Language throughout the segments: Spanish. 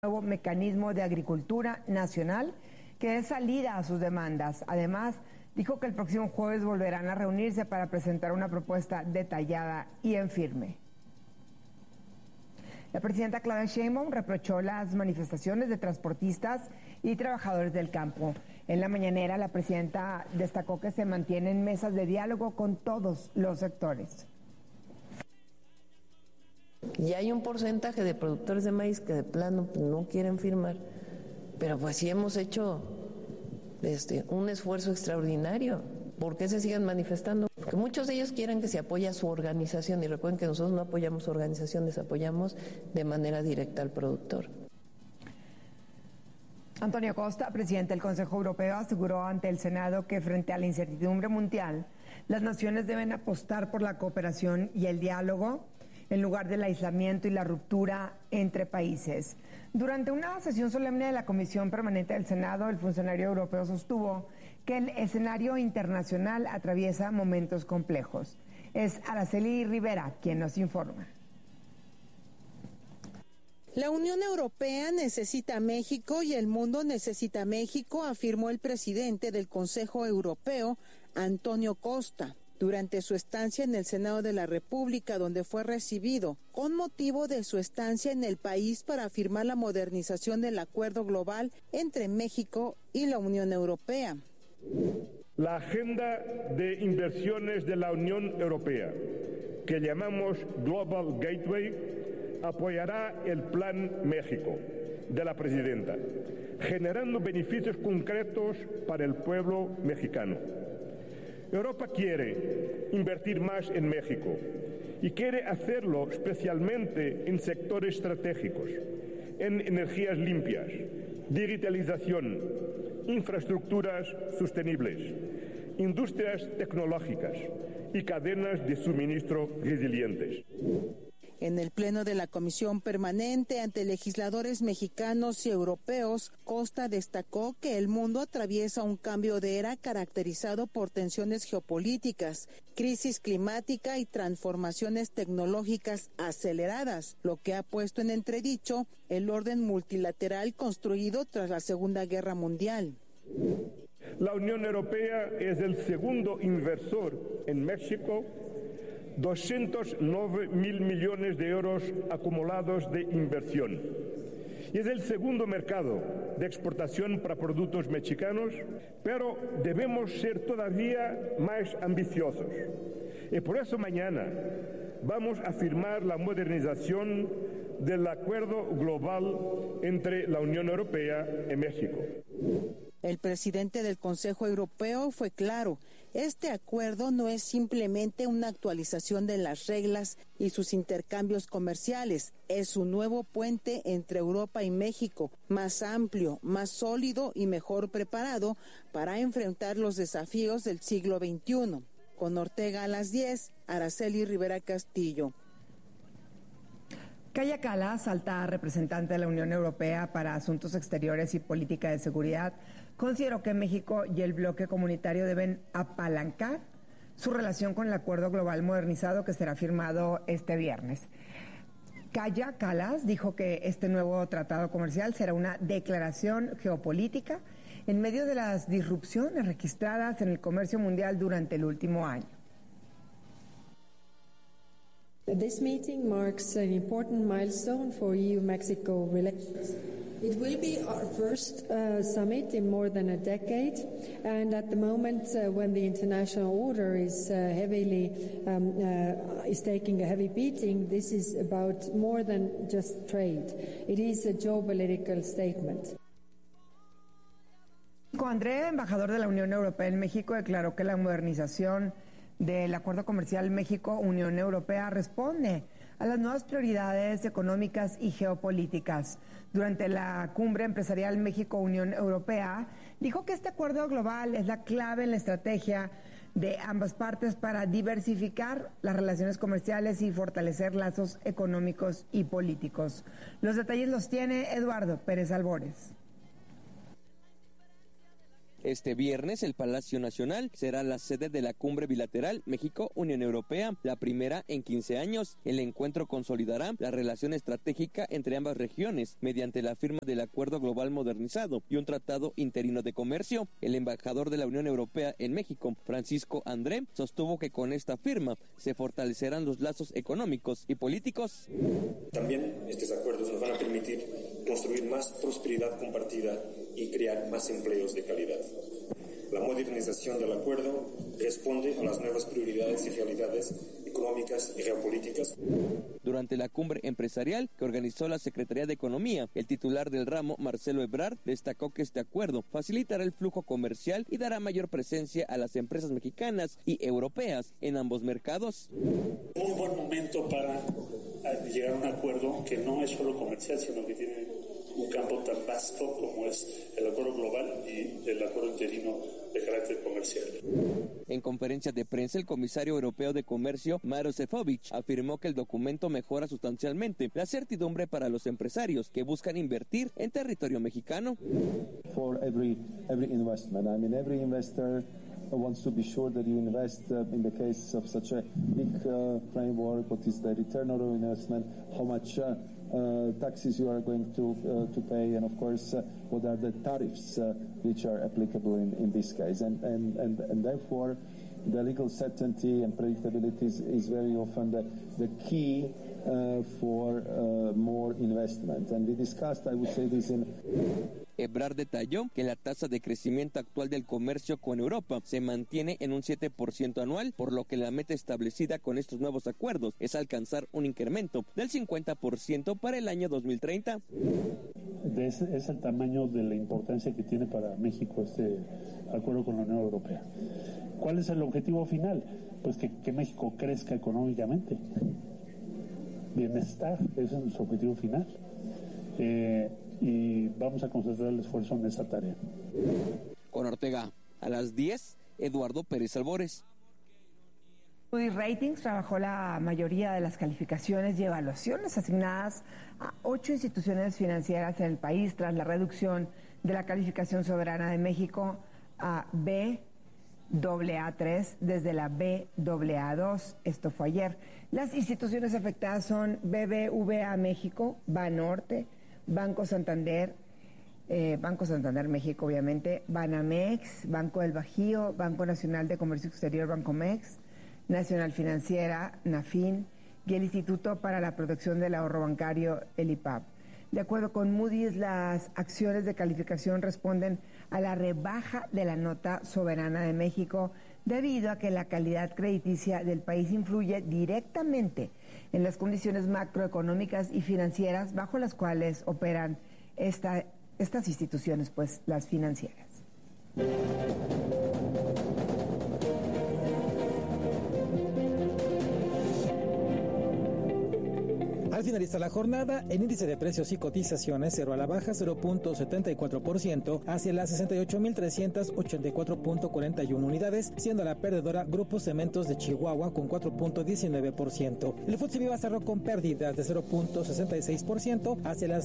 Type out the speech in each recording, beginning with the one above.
nuevo mecanismo de agricultura nacional que dé salida a sus demandas. Además, dijo que el próximo jueves volverán a reunirse para presentar una propuesta detallada y en firme. La presidenta Claudia Sheinbaum reprochó las manifestaciones de transportistas y trabajadores del campo. En la mañanera, la presidenta destacó que se mantienen mesas de diálogo con todos los sectores. Y hay un porcentaje de productores de maíz que de plano no quieren firmar, pero pues sí hemos hecho un esfuerzo extraordinario. ¿Por qué se siguen manifestando? Porque muchos de ellos quieren que se apoye a su organización, y recuerden que nosotros no apoyamos organizaciones, apoyamos de manera directa al productor. Antonio Costa, presidente del Consejo Europeo, aseguró ante el Senado que frente a la incertidumbre mundial, las naciones deben apostar por la cooperación y el diálogo en lugar del aislamiento y la ruptura entre países. Durante una sesión solemne de la Comisión Permanente del Senado, el funcionario europeo sostuvo que el escenario internacional atraviesa momentos complejos. Es Araceli Rivera quien nos informa. La Unión Europea necesita a México y el mundo necesita a México, afirmó el presidente del Consejo Europeo, Antonio Costa, durante su estancia en el Senado de la República, donde fue recibido con motivo de su estancia en el país para firmar la modernización del acuerdo global entre México y la Unión Europea. La agenda de inversiones de la Unión Europea, que llamamos Global Gateway, apoyará el Plan México de la presidenta, generando beneficios concretos para el pueblo mexicano. Europa quiere invertir más en México y quiere hacerlo especialmente en sectores estratégicos, en energías limpias, digitalización, infraestructuras sostenibles, industrias tecnológicas y cadenas de suministro resilientes. En el pleno de la Comisión Permanente ante legisladores mexicanos y europeos, Costa destacó que el mundo atraviesa un cambio de era caracterizado por tensiones geopolíticas, crisis climática y transformaciones tecnológicas aceleradas, lo que ha puesto en entredicho el orden multilateral construido tras la Segunda Guerra Mundial. La Unión Europea es el segundo inversor en México, 209.000 millones de euros acumulados de inversión. Y es el segundo mercado de exportación para productos mexicanos, pero debemos ser todavía más ambiciosos. Y por eso mañana vamos a firmar la modernización del acuerdo global entre la Unión Europea y México. El presidente del Consejo Europeo fue claro, este acuerdo no es simplemente una actualización de las reglas y sus intercambios comerciales, es un nuevo puente entre Europa y México, más amplio, más sólido y mejor preparado para enfrentar los desafíos del siglo XXI. Con Ortega a las 10, Araceli Rivera Castillo. Kaja Kallas, alta representante de la Unión Europea para Asuntos Exteriores y Política de Seguridad, consideró que México y el bloque comunitario deben apalancar su relación con el Acuerdo Global Modernizado que será firmado este viernes. Kaja Kallas dijo que este nuevo tratado comercial será una declaración geopolítica en medio de las disrupciones registradas en el comercio mundial durante el último año. This meeting marks an important milestone for EU-Mexico relations. It will be our first summit in more than a decade, and at the moment when the international order is is taking a heavy beating, this is about more than just trade. It is a geopolitical statement. André, embajador de la Unión Europea en México, declaró que la modernización del Acuerdo Comercial México-Unión Europea responde a las nuevas prioridades económicas y geopolíticas. Durante la cumbre empresarial México-Unión Europea, dijo que este acuerdo global es la clave en la estrategia de ambas partes para diversificar las relaciones comerciales y fortalecer lazos económicos y políticos. Los detalles los tiene Eduardo Pérez Albores. Este viernes, el Palacio Nacional será la sede de la cumbre bilateral México-Unión Europea, la primera en 15 años. El encuentro consolidará la relación estratégica entre ambas regiones mediante la firma del Acuerdo Global Modernizado y un tratado interino de comercio. El embajador de la Unión Europea en México, Francisco André, sostuvo que con esta firma se fortalecerán los lazos económicos y políticos. También estos acuerdos nos van a permitir construir más prosperidad compartida y crear más empleos de calidad. La modernización del acuerdo responde a las nuevas prioridades y realidades económicas y geopolíticas. Durante la cumbre empresarial que organizó la Secretaría de Economía, el titular del ramo, Marcelo Ebrard, destacó que este acuerdo facilitará el flujo comercial y dará mayor presencia a las empresas mexicanas y europeas en ambos mercados. Un buen momento para llegar a un acuerdo que no es solo comercial, sino que tiene un campo tan vasto como es el acuerdo global y el acuerdo interino de carácter comercial. En conferencia de prensa, el comisario europeo de comercio, Maroš Šefčovič, afirmó que el documento mejora sustancialmente la certidumbre para los empresarios que buscan invertir en territorio mexicano. For every investment, I mean every investor wants to be sure that you invest in the case of such a big framework, what is the return on investment, how much taxes you are going to pay, and of course what are the tariffs which are applicable in this case, and therefore the legal certainty and predictability is very often the key for more investment. And we discussed, I would say, this in... Ebrard detalló que la tasa de crecimiento actual del comercio con Europa se mantiene en un 7% anual, por lo que la meta establecida con estos nuevos acuerdos es alcanzar un incremento del 50% para el año 2030. Es el tamaño de la importancia que tiene para México este acuerdo con la Unión Europea. ¿Cuál es el objetivo final? Pues que México crezca económicamente. Bienestar, ese es nuestro objetivo final. Y vamos a concentrar el esfuerzo en esa tarea. Con Ortega, a las 10, Eduardo Pérez Albores. Moody's Ratings trabajó la mayoría de las calificaciones y evaluaciones asignadas a 8 instituciones financieras en el país tras la reducción de la calificación soberana de México a Baa3 desde la Baa2. Esto fue ayer. Las instituciones afectadas son BBVA México, Banorte, Banco Santander México, obviamente, Banamex, Banco del Bajío, Banco Nacional de Comercio Exterior, Bancomex, Nacional Financiera, Nafin, y el Instituto para la Protección del Ahorro Bancario, el IPAB. De acuerdo con Moody's, las acciones de calificación responden a la rebaja de la nota soberana de México debido a que la calidad crediticia del país influye directamente en las condiciones macroeconómicas y financieras bajo las cuales operan estas instituciones, pues las financieras. Al finalizar la jornada, el índice de precios y cotizaciones cerró a la baja 0.74% hacia las 68.384.41 unidades, siendo la perdedora Grupo Cementos de Chihuahua con 4.19%. El FTSE Viva cerró con pérdidas de 0.66% hacia las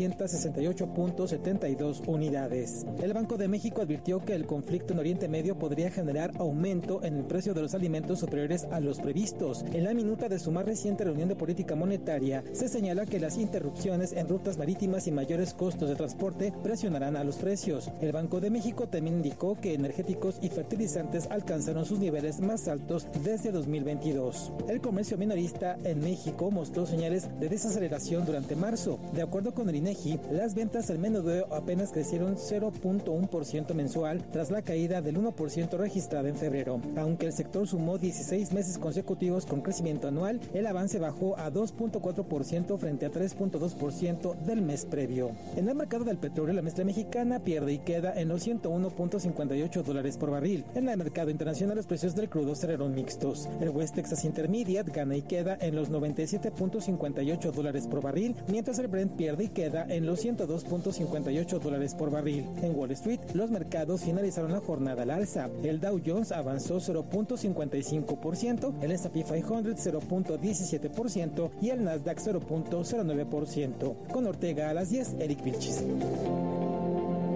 1.368.72 unidades. El Banco de México advirtió que el conflicto en Oriente Medio podría generar aumento en el precio de los alimentos superiores a los previstos. En la minuta de su más reciente reunión de política monetaria, se señala que las interrupciones en rutas marítimas y mayores costos de transporte presionarán a los precios. El Banco de México también indicó que energéticos y fertilizantes alcanzaron sus niveles más altos desde 2022. El comercio minorista en México mostró señales de desaceleración durante marzo. De acuerdo con el INEGI, las ventas al menudeo apenas crecieron 0.1% mensual tras la caída del 1% registrada en febrero. Aunque el sector sumó 16 meses consecutivos con crecimiento anual, el avance bajó a 2.4% frente a 3.2% del mes previo. En el mercado del petróleo, la mezcla mexicana pierde y queda en los $101.58 por barril. En el mercado internacional, los precios del crudo cerraron mixtos. El West Texas Intermediate gana y queda en los $97.58 por barril, mientras el Brent pierde y queda en los $102.58 por barril. En Wall Street, los mercados finalizaron la jornada al alza. El Dow Jones avanzó 0.55%, el S&P 500 0.17% y el Nasdaq 0.09%. Con Ortega a las 10, Eric Vilchis.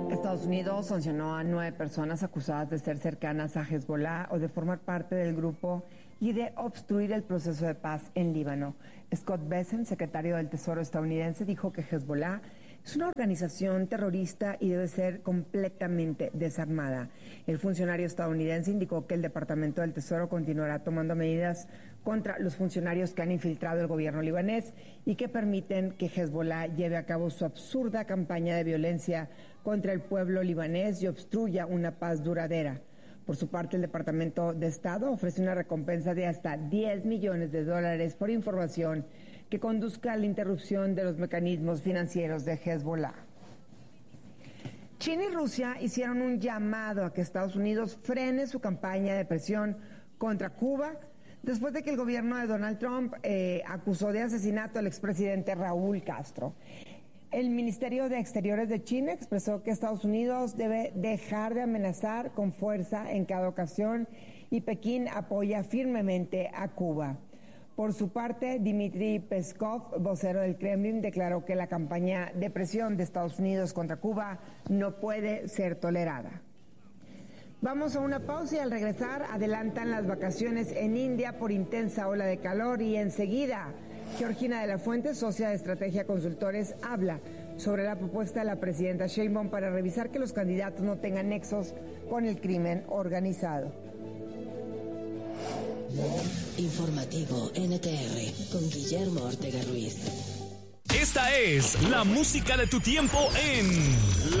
Estados Unidos sancionó a 9 personas acusadas de ser cercanas a Hezbollah o de formar parte del grupo y de obstruir el proceso de paz en Líbano. Scott Bessent, secretario del Tesoro estadounidense, dijo que Hezbollah es una organización terrorista y debe ser completamente desarmada. El funcionario estadounidense indicó que el Departamento del Tesoro continuará tomando medidas contra los funcionarios que han infiltrado el gobierno libanés y que permiten que Hezbollah lleve a cabo su absurda campaña de violencia contra el pueblo libanés y obstruya una paz duradera. Por su parte, el Departamento de Estado ofrece una recompensa de hasta $10 millones por información que conduzca a la interrupción de los mecanismos financieros de Hezbollah. China y Rusia hicieron un llamado a que Estados Unidos frene su campaña de presión contra Cuba después de que el gobierno de Donald Trump acusó de asesinato al expresidente Raúl Castro. El Ministerio de Exteriores de China expresó que Estados Unidos debe dejar de amenazar con fuerza en cada ocasión y Pekín apoya firmemente a Cuba. Por su parte, Dmitry Peskov, vocero del Kremlin, declaró que la campaña de presión de Estados Unidos contra Cuba no puede ser tolerada. Vamos a una pausa y al regresar adelantan las vacaciones en India por intensa ola de calor y enseguida Georgina de la Fuente, socia de Estrategia Consultores, habla sobre la propuesta de la presidenta Sheinbaum para revisar que los candidatos no tengan nexos con el crimen organizado. Informativo NTR con Guillermo Ortega Ruiz. Esta es la música de tu tiempo en